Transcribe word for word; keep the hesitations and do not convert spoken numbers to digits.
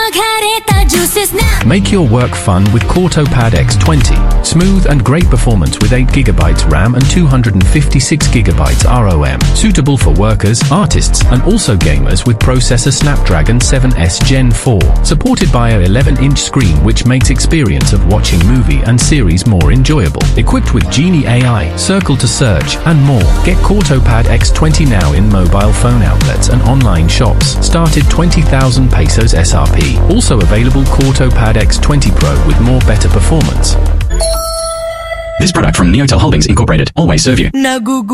Make your work fun with CortoPad X twenty. Smooth and great performance with eight gigabytes RAM and two hundred fifty-six gigabytes ROM. Suitable for workers, artists, and also gamers with processor Snapdragon seven S Gen four. Supported by a eleven inch screen which makes experience of watching movie and series more enjoyable. Equipped with Genie A I, Circle to Search, and more. Get CortoPad X twenty now in mobile phone outlets and online shops. Started twenty thousand pesos S R P. Also available CortoPad X twenty Pro with more better performance. This product from Neotel Holdings Incorporated. Always serve you.